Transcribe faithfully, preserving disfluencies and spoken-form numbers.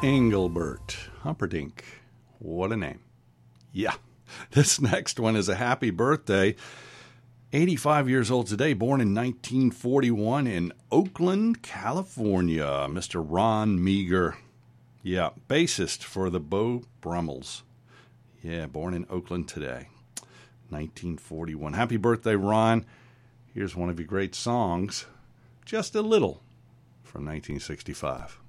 Engelbert Humperdinck. What a name. Yeah. This next one is a happy birthday. eighty-five years old today, born in nineteen forty-one in Oakland, California. Mister Ron Meager. Yeah, bassist for the Beau Brummels. Yeah, born in Oakland today, nineteen forty-one. Happy birthday, Ron. Here's one of your great songs, Just a Little, from nineteen sixty-five.